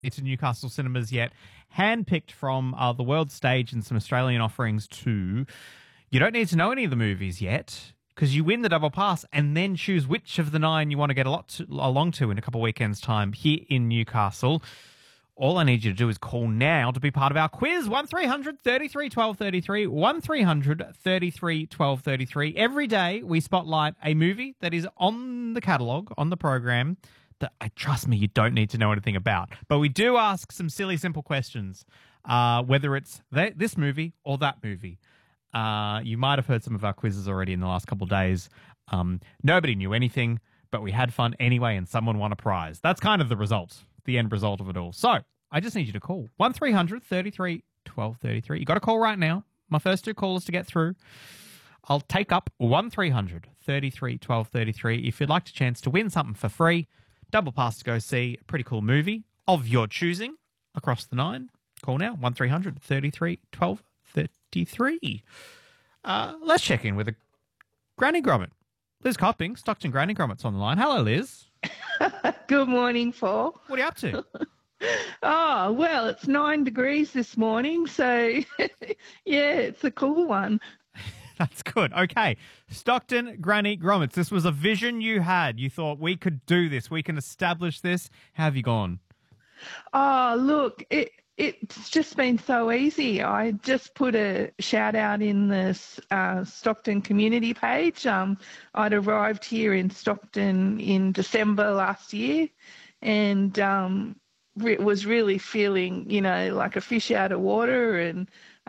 into Newcastle cinemas yet. Handpicked from the world stage and some Australian offerings too. You don't need to know any of the movies yet because you win the double pass and then choose which of the 9 you want to get along to in a couple of weekends' time here in Newcastle. All I need you to do is call now to be part of our quiz. 1300 33 12 33. 1300 33 12 33. Every day we spotlight a movie that is on the catalogue, on the program, that, trust me, you don't need to know anything about. But we do ask some silly, simple questions, whether it's this movie or that movie. You might have heard some of our quizzes already in the last couple of days. Nobody knew anything, but we had fun anyway, and someone won a prize. That's kind of the end result of it all. So I just need you to call 1300 33 12 33. You got to call right now. My first 2 callers to get through. I'll take up 1300 33 12 33 if you'd like a chance to win something for free. Double pass to go see a pretty cool movie of your choosing across the 9. Call now 1300 33 12 33. Let's check in with a Granny Grommet. Liz Copping, Stockton Granny Grommet's on the line. Hello, Liz. Good morning, Paul. What are you up to? Oh, well, it's 9 degrees this morning, so yeah, it's a cool one. That's good. Okay. Stockton Granny Grommets. This was a vision you had. You thought we could do this. We can establish this. How have you gone? Oh, look, it's just been so easy. I just put a shout out in the Stockton community page. I'd arrived here in Stockton in December last year and was really feeling, like a fish out of water, and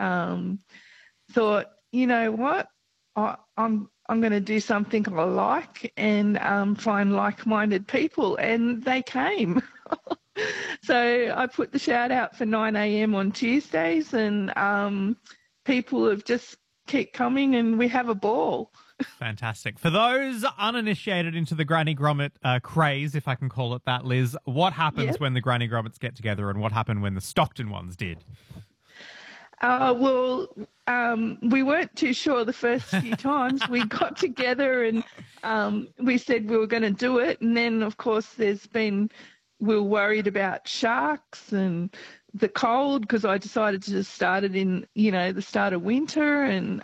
thought, you know what, I'm going to do something I like and find like-minded people, and they came. So I put the shout out for 9 a.m. on Tuesdays, and people have just kept coming, and we have a ball. Fantastic. For those uninitiated into the Granny Grommet craze, if I can call it that, Liz, what happens when the Granny Grommets get together, and what happened when the Stockton ones did? We weren't too sure the first few times. We got together and we said we were going to do it. And then, of course, we were worried about sharks and the cold, because I decided to just start it in, the start of winter. And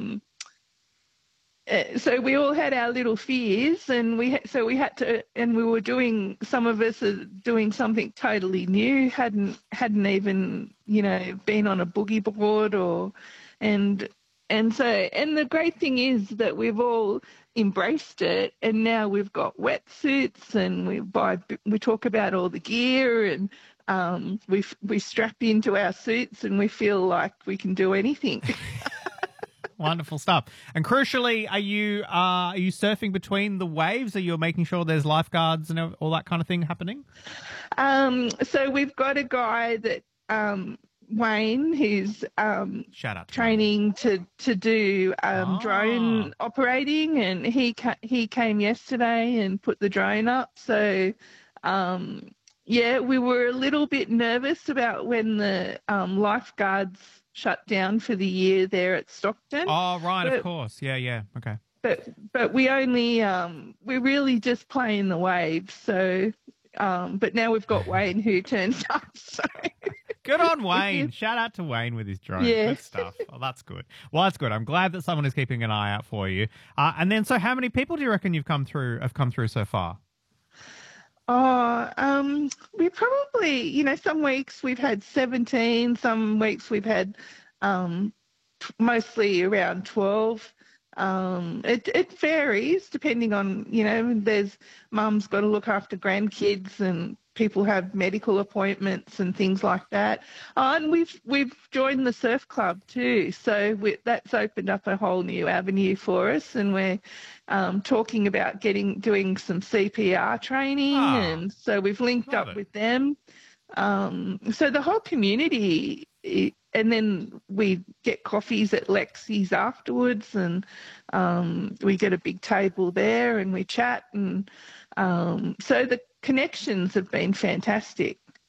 so we all had our little fears, and we had to, and we were doing, some of us are doing something totally new, hadn't even, been on a boogie board and the great thing is that we've all embraced it, and now we've got wetsuits, and we talk about all the gear, and we strap into our suits, and we feel like we can do anything. Wonderful stuff. And crucially, are you surfing between the waves? Are you making sure there's lifeguards and all that kind of thing happening? So we've got a guy that Wayne, who's shout out to training to do drone operating, and he came yesterday and put the drone up. So we were a little bit nervous about when the lifeguards shut down for the year there at Stockton. Oh, right, of course. Yeah, okay. But we only we really just play in the waves. So, but now we've got Wayne who turns up. So good on Wayne. Shout out to Wayne with his drone. Yeah. Good stuff. Oh, that's good. Well, that's good. I'm glad that someone is keeping an eye out for you. And then, so how many people do you reckon have come through so far? We probably, some weeks we've had 17, some weeks we've had mostly around 12. It varies depending on, there's mum's got to look after grandkids, and people have medical appointments and things like that. And we've joined the surf club too, so that's opened up a whole new avenue for us, and we're talking about doing some CPR training, and so we've linked up with them. So the whole community, and then we get coffees at Lexi's afterwards, and we get a big table there and we chat, and so the connections have been fantastic.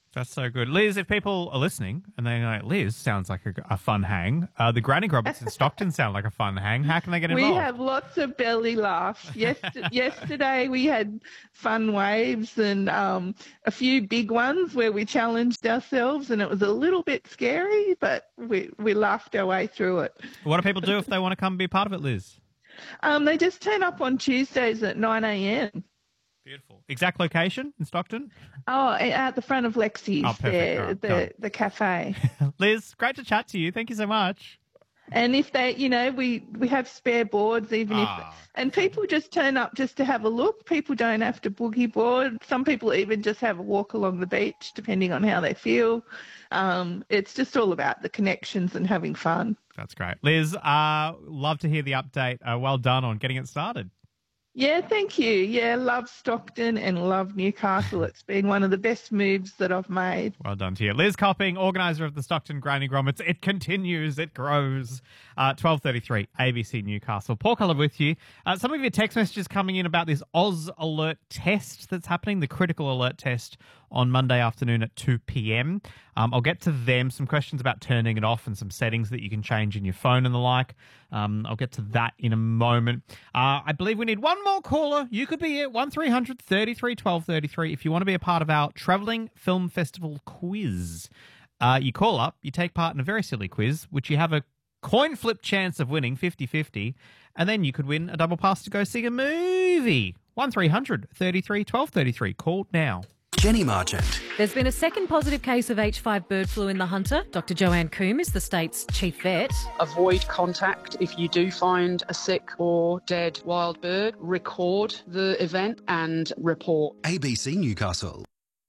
That's so good. Liz, if people are listening and they go, Liz sounds like a fun hang, the Granny Grobbets in Stockton sound like a fun hang. How can they get involved? We have lots of belly laughs. Yesterday we had fun waves and a few big ones where we challenged ourselves, and it was a little bit scary, but we laughed our way through it. What do people do if they want to come be part of it, Liz? They just turn up on Tuesdays at 9 a.m. Beautiful. Exact location in Stockton? Oh, at the front of Lexi's, Oh, perfect. the cafe. Liz, great to chat to you. Thank you so much. And if they, we have spare boards, and people just turn up just to have a look. People don't have to boogie board. Some people even just have a walk along the beach, depending on how they feel. It's just all about the connections and having fun. That's great. Liz, love to hear the update. Well done on getting it started. Yeah, thank you. Yeah, love Stockton and love Newcastle. It's been one of the best moves that I've made. Well done to you. Liz Copping, organiser of the Stockton Granny Grommets. It continues, it grows. 12:33, ABC Newcastle. Paul Cullen with you. Some of your text messages coming in about this Oz Alert test that's happening, the critical alert test on Monday afternoon at 2 p.m. I'll get to them. Some questions about turning it off and some settings that you can change in your phone and the like. I'll get to that in a moment. I believe we need one more caller. You could be at 1300 33 1233 if you want to be a part of our Travelling Film Festival quiz. You call up, you take part in a very silly quiz, which you have a coin flip chance of winning 50-50, and then you could win a double pass to go see a movie. 1300 33 1233. Call now. Jenny Marchant. There's been a second positive case of H5 bird flu in the Hunter. Dr. Joanne Coombe is the state's chief vet. Avoid contact if you do find a sick or dead wild bird. Record the event and report. ABC Newcastle.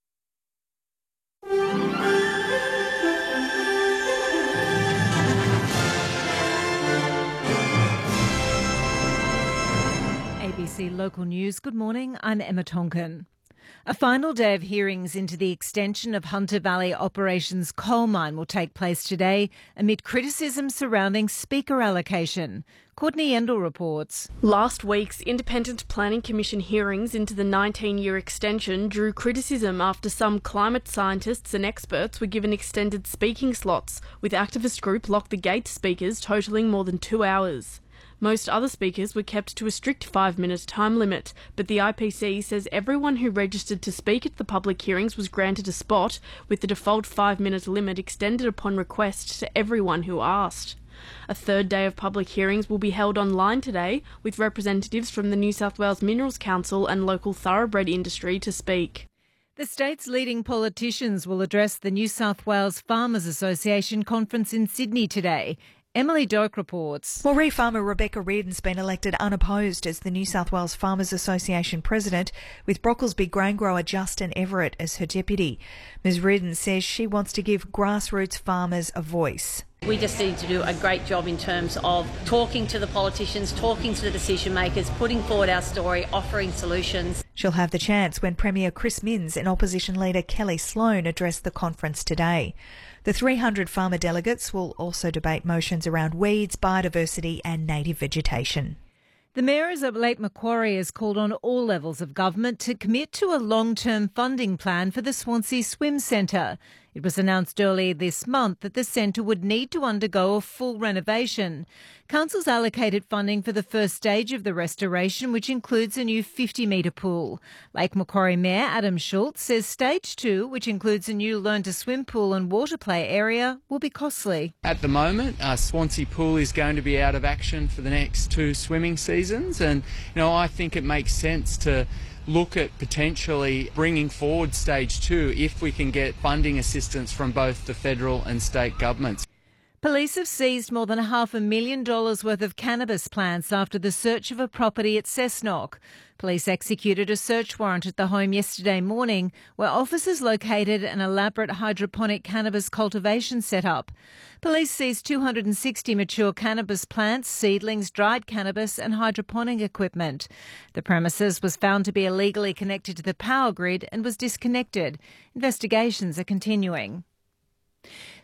ABC Local News. Good morning. I'm Emma Tonkin. A final day of hearings into the extension of Hunter Valley Operations coal mine will take place today amid criticism surrounding speaker allocation. Courtney Endell reports. Last week's Independent Planning Commission hearings into the 19-year extension drew criticism after some climate scientists and experts were given extended speaking slots, with activist group Lock the Gate speakers totalling more than 2 hours. Most other speakers were kept to a strict 5-minute time limit, but the IPC says everyone who registered to speak at the public hearings was granted a spot, with the default 5-minute limit extended upon request to everyone who asked. A third day of public hearings will be held online today, with representatives from the New South Wales Minerals Council and local thoroughbred industry to speak. The state's leading politicians will address the New South Wales Farmers Association conference in Sydney today. Emily Doak reports. Well, Reef farmer Rebecca Reardon's been elected unopposed as the New South Wales Farmers Association president, with Brocklesby grain grower Justin Everett as her deputy. Ms Reardon says she wants to give grassroots farmers a voice. We just need to do a great job in terms of talking to the politicians, talking to the decision makers, putting forward our story, offering solutions. She'll have the chance when Premier Chris Minns and opposition leader Kelly Sloan address the conference today. The 300 farmer delegates will also debate motions around weeds, biodiversity and native vegetation. The Mayors of Lake Macquarie has called on all levels of government to commit to a long-term funding plan for the Swansea Swim Centre. It was announced earlier this month that the centre would need to undergo a full renovation. Council's allocated funding for the first stage of the restoration, which includes a new 50-metre pool. Lake Macquarie Mayor Adam Schultz says stage 2, which includes a new learn-to-swim pool and water play area, will be costly. At the moment, Swansea Pool is going to be out of action for the next 2 swimming seasons, and I think it makes sense to look at potentially bringing forward stage 2 if we can get funding assistance from both the federal and state governments. Police have seized more than $500,000 worth of cannabis plants after the search of a property at Cessnock. Police executed a search warrant at the home yesterday morning, where officers located an elaborate hydroponic cannabis cultivation setup. Police seized 260 mature cannabis plants, seedlings, dried cannabis and hydroponic equipment. The premises was found to be illegally connected to the power grid and was disconnected. Investigations are continuing.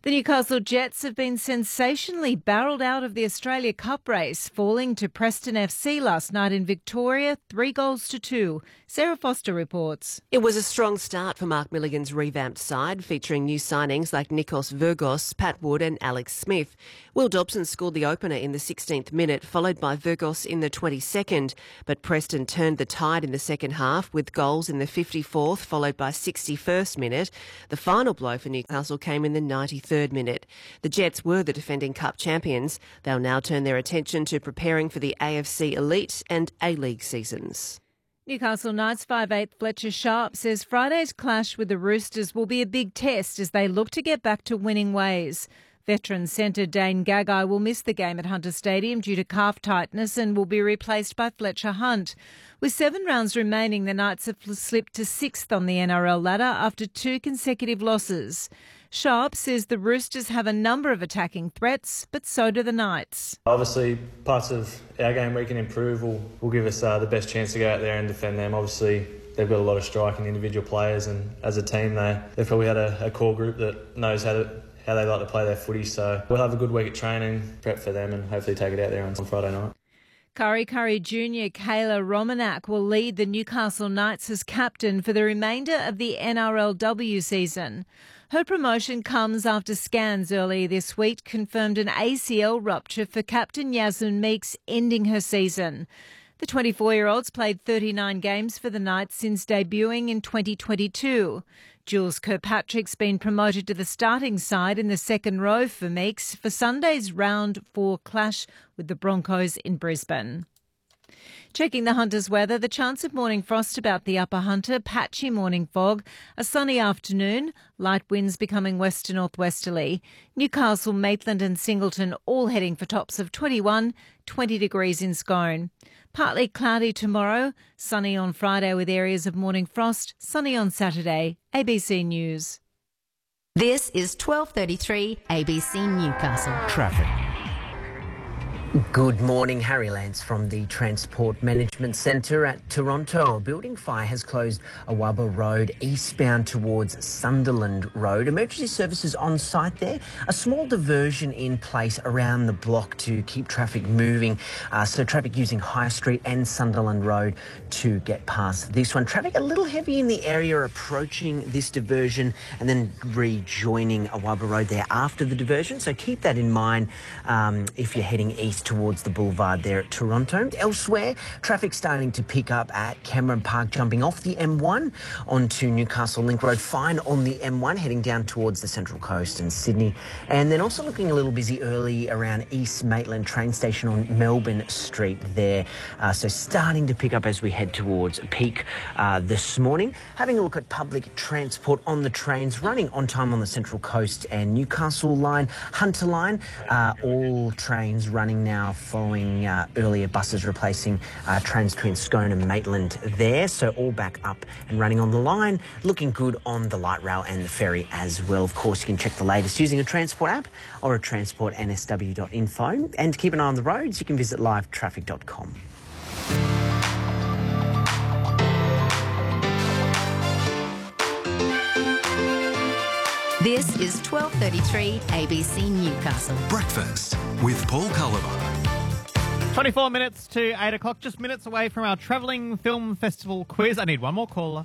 The Newcastle Jets have been sensationally barrelled out of the Australia Cup race, falling to Preston FC last night in Victoria, 3-2. Sarah Foster reports. It was a strong start for Mark Milligan's revamped side, featuring new signings like Nikos Virgos, Pat Wood and Alex Smith. Will Dobson scored the opener in the 16th minute, followed by Virgos in the 22nd. But Preston turned the tide in the second half with goals in the 54th, followed by 61st minute. The final blow for Newcastle came in the 93rd minute. The Jets were the defending Cup champions. They'll now turn their attention to preparing for the AFC Elite and A-League seasons. Newcastle Knights 5'8" Fletcher Sharp says Friday's clash with the Roosters will be a big test as they look to get back to winning ways. Veteran centre Dane Gagai will miss the game at Hunter Stadium due to calf tightness and will be replaced by Fletcher Hunt. With 7 rounds remaining, the Knights have slipped to 6th on the NRL ladder after 2 consecutive losses. Sharp says the Roosters have a number of attacking threats, but so do the Knights. Obviously, parts of our game we can improve will give us the best chance to go out there and defend them. Obviously, they've got a lot of striking individual players, and as a team, they've probably had a core group that knows how they like to play their footy. So we'll have a good week at training, prep for them, and hopefully take it out there on Friday night. Curry Jr. Kayla Romanak will lead the Newcastle Knights as captain for the remainder of the NRLW season. Her promotion comes after scans earlier this week confirmed an ACL rupture for captain Yasmin Meeks, ending her season. The 24-year-old's played 39 games for the Knights since debuting in 2022. Jules Kirkpatrick's been promoted to the starting side in the second row for Meeks for Sunday's round 4 clash with the Broncos in Brisbane. Checking the Hunters' weather, the chance of morning frost about the upper Hunter, patchy morning fog, a sunny afternoon, light winds becoming west to northwesterly. Newcastle, Maitland and Singleton all heading for tops of 21, 20 degrees in Scone. Partly cloudy tomorrow, sunny on Friday with areas of morning frost, sunny on Saturday. ABC News. This is 12:33 ABC Newcastle. Traffic. Good morning, Harry Lance from the Transport Management Centre at Toronto. A building fire has closed Awaba Road eastbound towards Sunderland Road. Emergency services on site there. A small diversion in place around the block to keep traffic moving. So traffic using High Street and Sunderland Road to get past this one. Traffic a little heavy in the area approaching this diversion and then rejoining Awaba Road there after the diversion. So keep that in mind if you're heading east towards the boulevard there at Toronto. Elsewhere, traffic starting to pick up at Cameron Park, jumping off the M1 onto Newcastle Link Road. Fine on the M1, heading down towards the Central Coast and Sydney. And then also looking a little busy early around East Maitland train station on Melbourne Street there. So starting to pick up as we head towards peak this morning. Having a look at public transport on the trains, running on time on the Central Coast and Newcastle line, Hunter line, all trains running now following earlier buses replacing trains between Scone and Maitland there. So all back up and running on the line. Looking good on the light rail and the ferry as well. Of course, you can check the latest using a Transport app or at transportnsw.info. And to keep an eye on the roads, you can visit livetraffic.com. This is 12:33 ABC Newcastle. Breakfast with Paul Culliver. 24 minutes to 8 o'clock, just minutes away from our Travelling Film Festival quiz. I need one more caller.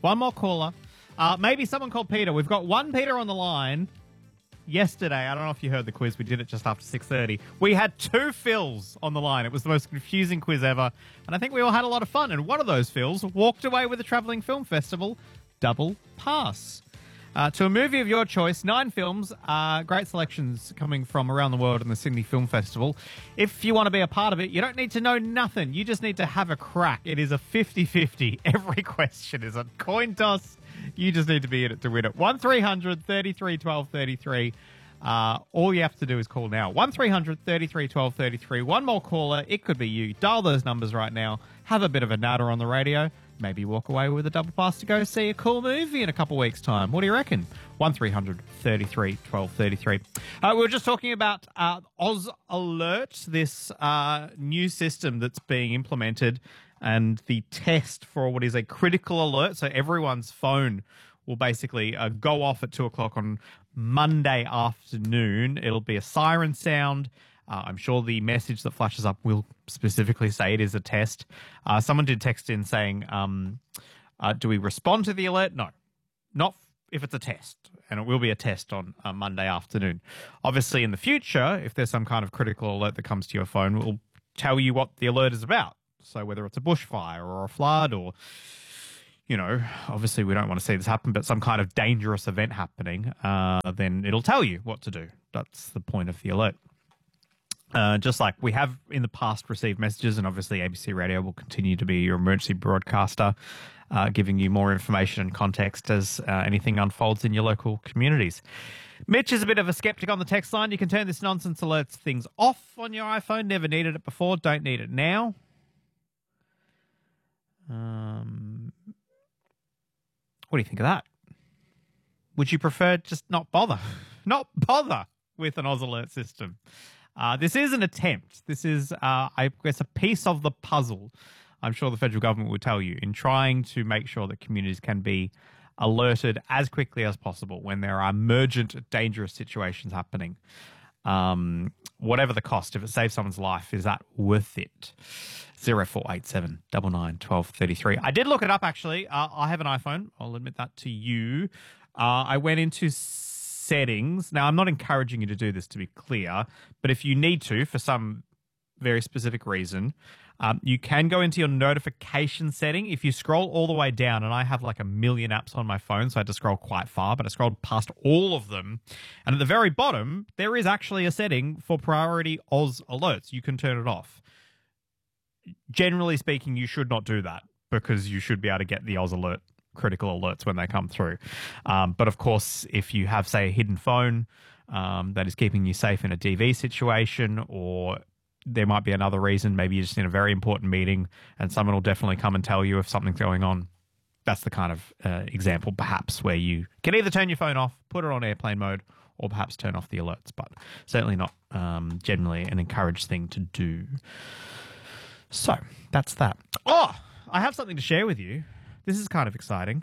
Maybe someone called Peter. We've got one Peter on the line. Yesterday, I don't know if you heard the quiz, we did it just after 6:30. We had 2 Phils on the line. It was the most confusing quiz ever, and I think we all had a lot of fun. And one of those Phils walked away with the Travelling Film Festival double pass. To a movie of your choice, 9 films, great selections coming from around the world in the Sydney Film Festival. If you want to be a part of it, you don't need to know nothing. You just need to have a crack. It is a 50-50. Every question is a coin toss. You just need to be in it to win it. 1300 33 12 33. All you have to do is call now. 1300 33 12 33. One more caller. It could be you. Dial those numbers right now. Have a bit of a natter on the radio. Maybe walk away with a double pass to go see a cool movie in a couple of weeks' time. What do you reckon? 1300 33 12 33. We were just talking about Oz Alert, this new system that's being implemented, and the test for what is a critical alert. So everyone's phone will basically go off at 2 o'clock on Monday afternoon. It'll be a siren sound. I'm sure the message that flashes up will specifically say it is a test. Someone did text in saying, do we respond to the alert? No, not if it's a test. And it will be a test on Monday afternoon. Obviously, in the future, if there's some kind of critical alert that comes to your phone, we'll tell you what the alert is about. So whether it's a bushfire or a flood or, you know, obviously we don't want to see this happen, but some kind of dangerous event happening, then it'll tell you what to do. That's the point of the alert. Just like we have in the past received messages, and obviously ABC Radio will continue to be your emergency broadcaster, giving you more information and context as anything unfolds in your local communities. Mitch is a bit of a skeptic on the text line. You can turn this nonsense alerts things off on your iPhone. Never needed it before. Don't need it now. What do you think of that? Would you prefer just not bother? Not bother with an Oz alert system? This is an attempt. This is, I guess, a piece of the puzzle, I'm sure the federal government would tell you, in trying to make sure that communities can be alerted as quickly as possible when there are emergent, dangerous situations happening. Whatever the cost, if it saves someone's life, is that worth it? 0487 99 12 33. I did look it up, actually. I have an iPhone. I'll admit that to you. I went into settings. Now, I'm not encouraging you to do this, to be clear, but if you need to, for some very specific reason, you can go into your notification setting. If you scroll all the way down, and I have like 1 million apps on my phone, so I had to scroll quite far, but I scrolled past all of them. And at the very bottom, there is actually a setting for priority Oz alerts. You can turn it off. Generally speaking, you should not do that because you should be able to get the Oz alert critical alerts when they come through. But of course, if you have, say, a hidden phone that is keeping you safe in a DV situation, or there might be another reason, maybe you're just in a very important meeting and someone will definitely come and tell you if something's going on. That's the kind of example, perhaps, where you can either turn your phone off, put it on airplane mode, or perhaps turn off the alerts, but certainly not generally an encouraged thing to do. So, that's that. Oh, I have something to share with you. This is kind of exciting.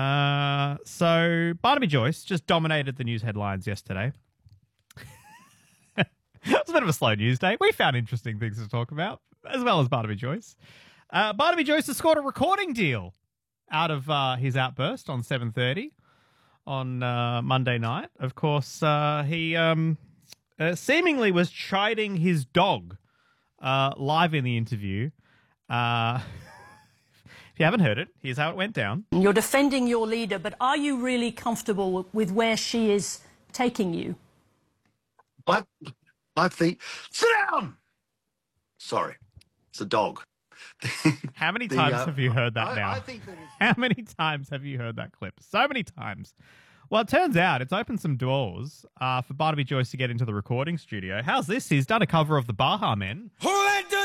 So, Barnaby Joyce just dominated the news headlines yesterday. It was a bit of a slow news day. We found interesting things to talk about, as well as Barnaby Joyce. Barnaby Joyce has scored a recording deal out of his outburst on 7:30 on Monday night. Of course, he seemingly was chiding his dog live in the interview. If you haven't heard it, here's how it went down. You're defending your leader, but are you really comfortable with where she is taking you? I think... Sit down! Sorry, it's a dog. How many times have you heard that now? How many times have you heard that clip? So many times. Well, it turns out it's opened some doors for Barnaby Joyce to get into the recording studio. How's this? He's done a cover of the Baha Men. Who let the